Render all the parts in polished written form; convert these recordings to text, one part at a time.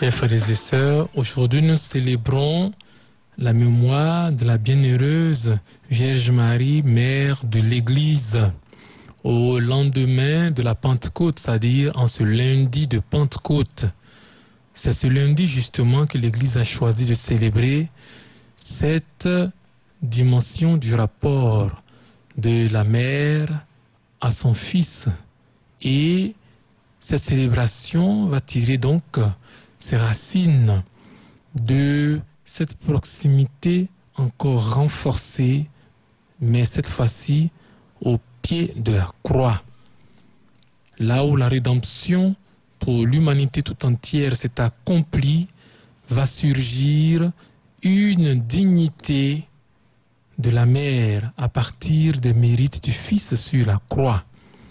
Chers frères et sœurs, aujourd'hui nous célébrons la mémoire de la bienheureuse Vierge Marie, mère de l'Église, au lendemain de la Pentecôte, c'est-à-dire en ce lundi de Pentecôte. C'est ce lundi justement que l'Église a choisi de célébrer cette dimension du rapport de la mère à son fils. Et cette célébration va tirer donc ses racines de cette proximité encore renforcée, mais cette fois-ci au pied de la croix. Là où la rédemption pour l'humanité tout entière s'est accomplie, va surgir une dignité de la mère à partir des mérites du Fils sur la croix.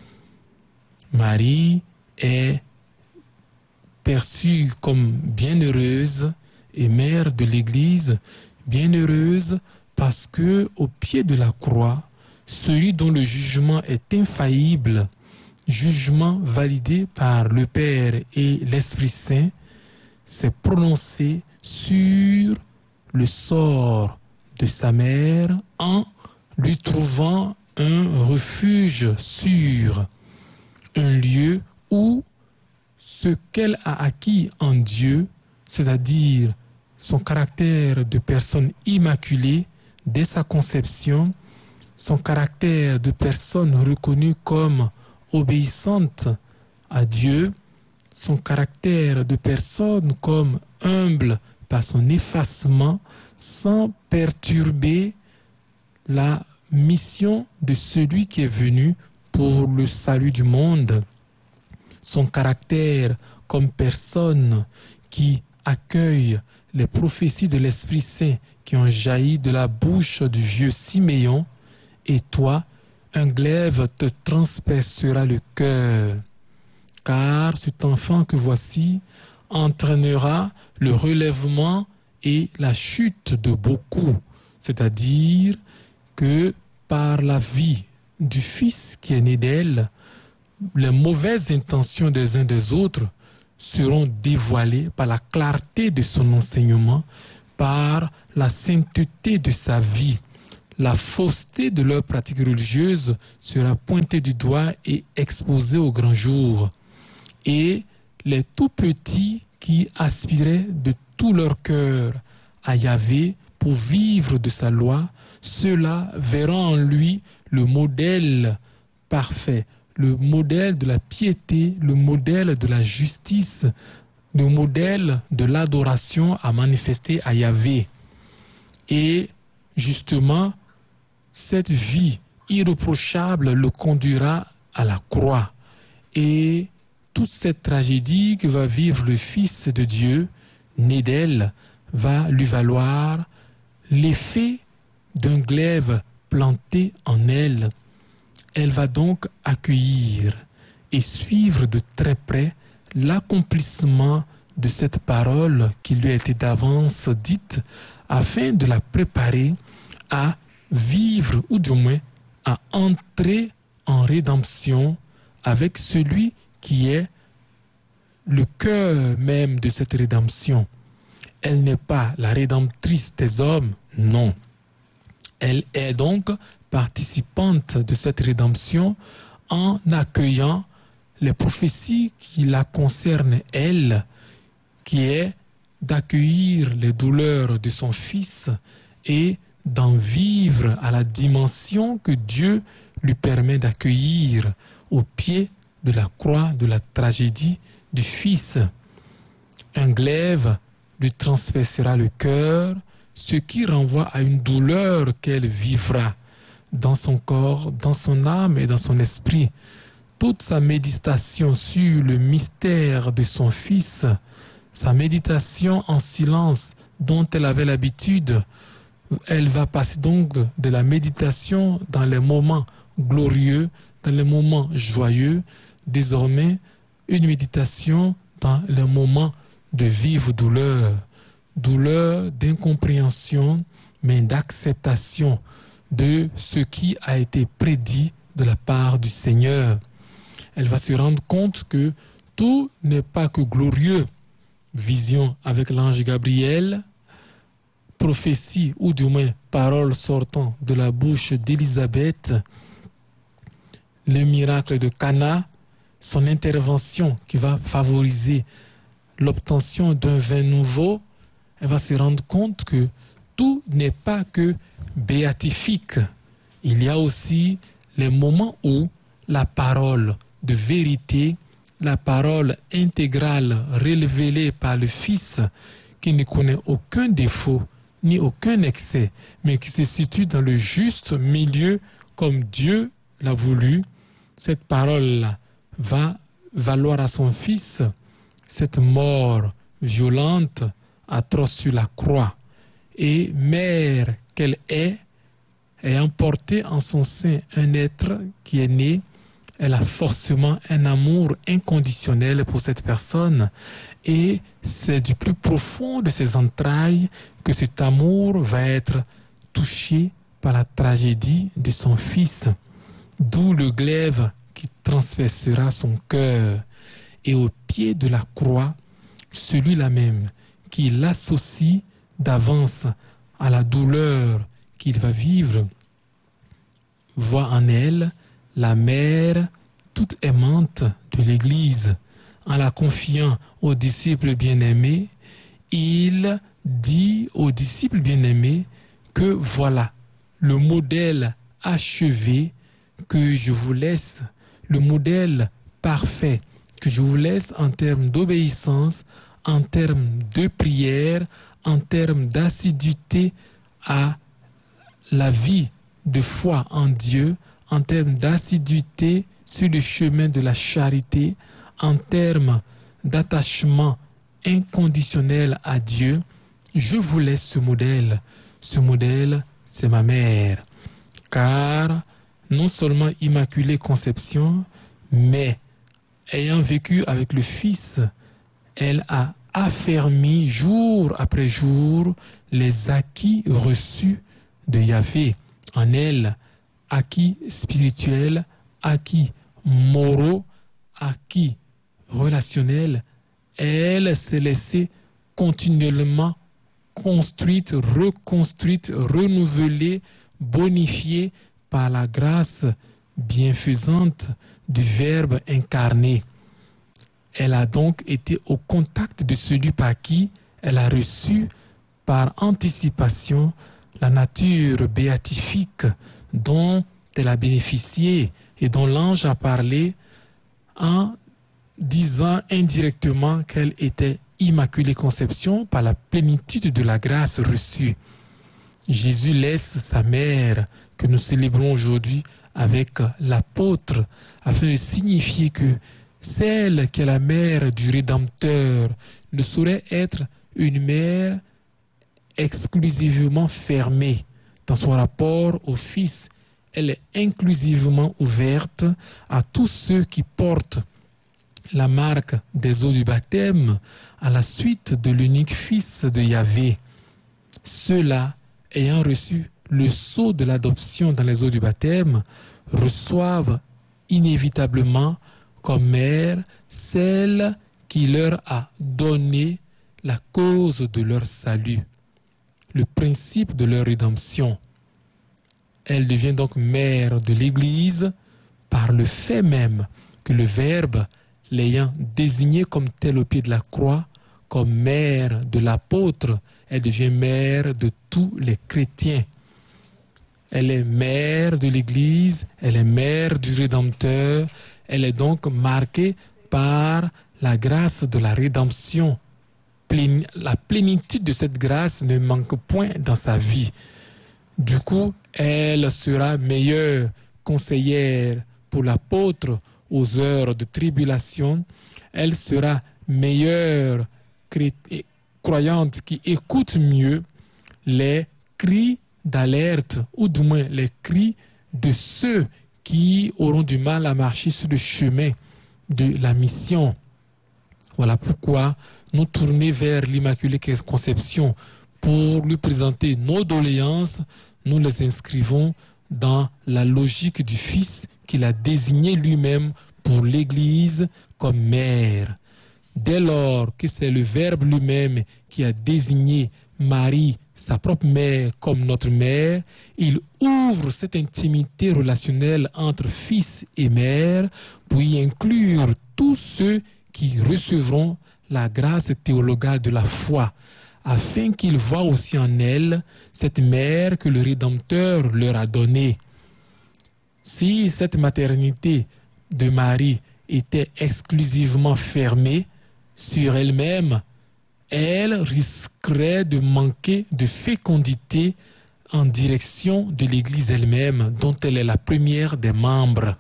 Marie est perçue comme bienheureuse et mère de l'Église, bienheureuse parce que au pied de la croix, celui dont le jugement est infaillible, jugement validé par le Père et l'Esprit Saint, s'est prononcé sur le sort de sa mère en lui trouvant un refuge sûr, un lieu où ce qu'elle a acquis en Dieu, c'est-à-dire son caractère de personne immaculée dès sa conception, son caractère de personne reconnue comme obéissante à Dieu, son caractère de personne comme humble par son effacement, sans perturber la mission de celui qui est venu pour le salut du monde. Son caractère comme personne qui accueille les prophéties de l'Esprit Saint qui ont jailli de la bouche du vieux Siméon, et toi, un glaive te transpercera le cœur, car cet enfant que voici entraînera le relèvement et la chute de beaucoup, c'est-à-dire que par la vie du Fils qui est né d'elle, les mauvaises intentions des uns des autres seront dévoilées par la clarté de son enseignement, par la sainteté de sa vie. La fausseté de leurs pratiques religieuses sera pointée du doigt et exposée au grand jour. Et les tout petits qui aspiraient de tout leur cœur à Yahvé pour vivre de sa loi, ceux-là verront en lui le modèle parfait, le modèle de la piété, le modèle de la justice, le modèle de l'adoration à manifester à Yahvé. Et justement, cette vie irréprochable le conduira à la croix. Et toute cette tragédie que va vivre le Fils de Dieu, né d'elle, va lui valoir l'effet d'un glaive planté en elle. Elle va donc accueillir et suivre de très près l'accomplissement de cette parole qui lui a été d'avance dite afin de la préparer à vivre ou du moins à entrer en rédemption avec celui qui est le cœur même de cette rédemption. Elle n'est pas la rédemptrice des hommes, non. Elle est donc participante de cette rédemption en accueillant les prophéties qui la concernent elle, qui est d'accueillir les douleurs de son Fils et d'en vivre à la dimension que Dieu lui permet d'accueillir au pied de la croix de la tragédie du Fils. Un glaive lui transpercera le cœur, ce qui renvoie à une douleur qu'elle vivra dans son corps, dans son âme et dans son esprit. Toute sa méditation sur le mystère de son Fils, sa méditation en silence dont elle avait l'habitude, elle va passer donc de la méditation dans les moments glorieux, dans les moments joyeux, désormais une méditation dans les moments de vive douleur, douleur d'incompréhension, mais d'acceptation de ce qui a été prédit de la part du Seigneur. Elle va se rendre compte que tout n'est pas que glorieux, vision avec l'ange Gabriel, prophétie ou du moins parole sortant de la bouche d'Élisabeth, le miracle de Cana, son intervention qui va favoriser l'obtention d'un vin nouveau, elle va se rendre compte que tout n'est pas que béatifique. Il y a aussi les moments où la parole de vérité, la parole intégrale révélée par le Fils, qui ne connaît aucun défaut ni aucun excès, mais qui se situe dans le juste milieu comme Dieu l'a voulu, cette parole-là va valoir à son Fils cette mort violente, atroce sur la croix. Et mère qu'elle est, ayant porté en son sein un être qui est né, elle a forcément un amour inconditionnel pour cette personne. Et c'est du plus profond de ses entrailles que cet amour va être touché par la tragédie de son fils. D'où le glaive qui transpercera son cœur. Et au pied de la croix, celui-là même qui l'associe d'avance à la douleur qu'il va vivre, voit en elle la mère toute aimante de l'Église. En la confiant aux disciples bien-aimés, il dit aux disciples bien-aimés que voilà le modèle achevé que je vous laisse, le modèle parfait que je vous laisse en termes d'obéissance, en termes de prière, en termes d'assiduité à la vie de foi en Dieu, en termes d'assiduité sur le chemin de la charité, en termes d'attachement inconditionnel à Dieu. Je vous laisse ce modèle. Ce modèle, c'est ma mère. Car non seulement Immaculée Conception, mais ayant vécu avec le Fils, elle a affermi jour après jour les acquis reçus de Yahvé. En elle, acquis spirituels, acquis moraux, acquis relationnels, elle s'est laissée continuellement construite, reconstruite, renouvelée, bonifiée par la grâce bienfaisante du Verbe incarné. Elle a donc été au contact de celui par qui elle a reçu par anticipation la nature béatifique dont elle a bénéficié et dont l'ange a parlé en disant indirectement qu'elle était Immaculée Conception par la plénitude de la grâce reçue. Jésus laisse sa mère, que nous célébrons aujourd'hui avec l'apôtre, afin de signifier que celle qui est la mère du Rédempteur ne saurait être une mère exclusivement fermée dans son rapport au Fils. Elle est inclusivement ouverte à tous ceux qui portent la marque des eaux du baptême à la suite de l'unique Fils de Yahvé. Ceux-là, ayant reçu le sceau de l'adoption dans les eaux du baptême, reçoivent inévitablement comme mère celle qui leur a donné la cause de leur salut, le principe de leur rédemption. Elle devient donc mère de l'Église par le fait même que le Verbe, l'ayant désignée comme telle au pied de la croix, comme mère de l'apôtre, elle devient mère de tous les chrétiens. Elle est mère de l'Église, elle est mère du Rédempteur, elle est donc marquée par la grâce de la rédemption. La plénitude de cette grâce ne manque point dans sa vie. Du coup, elle sera meilleure conseillère pour l'apôtre aux heures de tribulation. Elle sera meilleure croyante qui écoute mieux les cris d'alerte, ou du moins les cris de ceux qui auront du mal à marcher sur le chemin de la mission. Voilà pourquoi nous tourner vers l'Immaculée Conception pour lui présenter nos doléances, nous les inscrivons dans la logique du Fils qu'il a désigné lui-même pour l'Église comme mère. dès lors que c'est le Verbe lui-même qui a désigné Marie, sa propre mère, comme notre mère, il ouvre cette intimité relationnelle entre fils et mère pour y inclure tous ceux qui recevront la grâce théologale de la foi, afin qu'ils voient aussi en elle cette mère que le Rédempteur leur a donnée. Si cette maternité de Marie était exclusivement fermée sur elle-même, elle risquerait de manquer de fécondité en direction de l'Église elle-même, dont elle est la première des membres.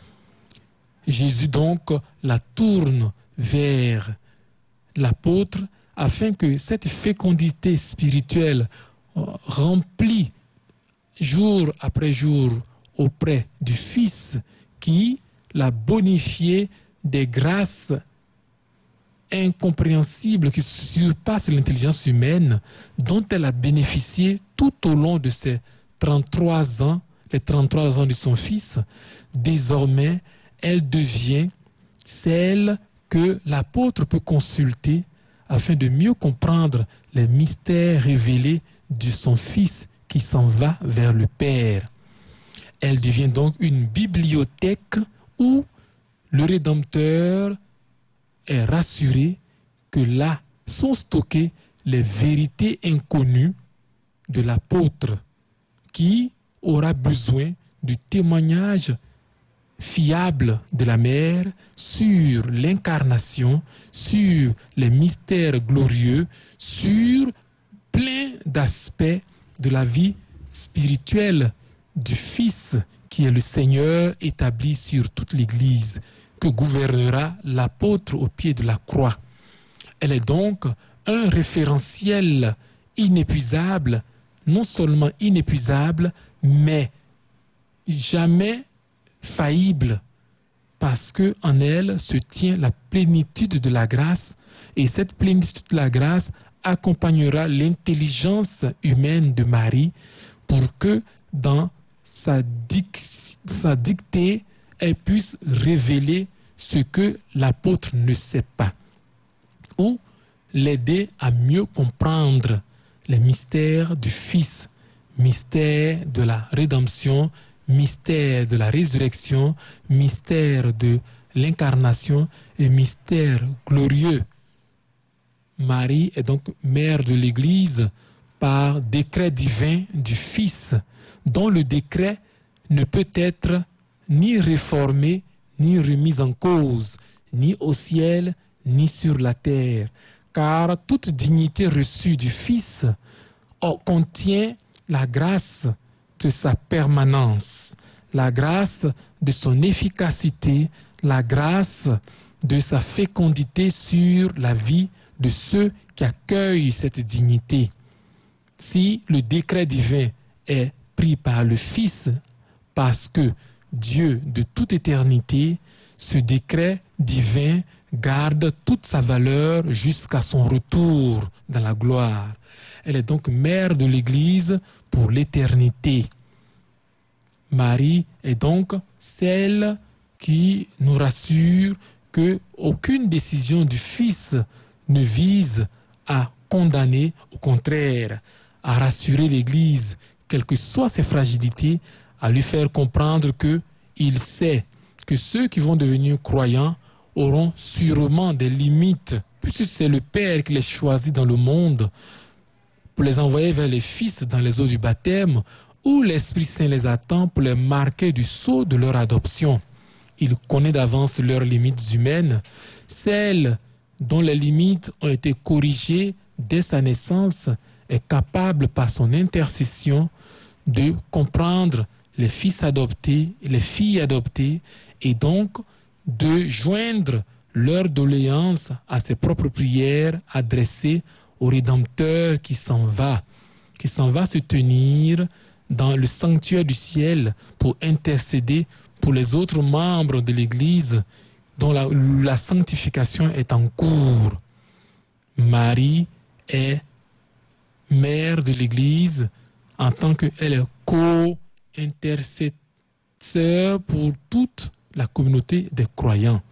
Jésus donc la tourne vers l'apôtre afin que cette fécondité spirituelle remplie jour après jour auprès du Fils qui l'a bonifié des grâces incompréhensibles qui surpassent l'intelligence humaine dont elle a bénéficié tout au long de ses 33 ans, les 33 ans de son Fils. Désormais, elle devient celle que l'apôtre peut consulter afin de mieux comprendre les mystères révélés de son Fils qui s'en va vers le Père. Elle devient donc une bibliothèque où le Rédempteur est rassuré que là sont stockées les vérités inconnues de l'apôtre qui aura besoin du témoignage fiable de la mère sur l'incarnation, sur les mystères glorieux, sur plein d'aspects de la vie spirituelle du Fils qui est le Seigneur établi sur toute l'Église, que gouvernera l'apôtre au pied de la croix. Elle est donc un référentiel inépuisable, non seulement inépuisable, mais jamais faillible, parce que en elle se tient la plénitude de la grâce, et cette plénitude de la grâce accompagnera l'intelligence humaine de Marie pour que dans sa dictée, elle puisse révéler ce que l'apôtre ne sait pas, ou l'aider à mieux comprendre les mystères du Fils, mystère de la rédemption, mystère de la résurrection, mystère de l'incarnation et mystère glorieux. Marie est donc mère de l'Église par décret divin du Fils, dont le décret ne peut être ni réformé, ni remis en cause, ni au ciel, ni sur la terre, car toute dignité reçue du Fils contient la grâce de sa permanence, la grâce de son efficacité, la grâce de sa fécondité sur la vie de ceux qui accueillent cette dignité. Si le décret divin est pris par le Fils, parce que Dieu de toute éternité, ce décret divin garde toute sa valeur jusqu'à son retour dans la gloire. Elle est donc mère de l'Église pour l'éternité. Marie est donc celle qui nous rassure que aucune décision du Fils ne vise à condamner, au contraire, à rassurer l'Église, quelles que soient ses fragilités, à lui faire comprendre qu'il sait que ceux qui vont devenir croyants auront sûrement des limites, puisque c'est le Père qui les choisit dans le monde pour les envoyer vers les fils dans les eaux du baptême, où l'Esprit Saint les attend pour les marquer du sceau de leur adoption. Il connaît d'avance leurs limites humaines, celles dont les limites ont été corrigées dès sa naissance, est capable par son intercession de comprendre les fils adoptés et les filles adoptées et donc de joindre leur doléance à ses propres prières adressées au Rédempteur qui s'en va se tenir dans le sanctuaire du ciel pour intercéder pour les autres membres de l'Église dont la sanctification est en cours. Marie est mère de l'Église en tant qu'elle est co-intercesseur pour toute la communauté des croyants.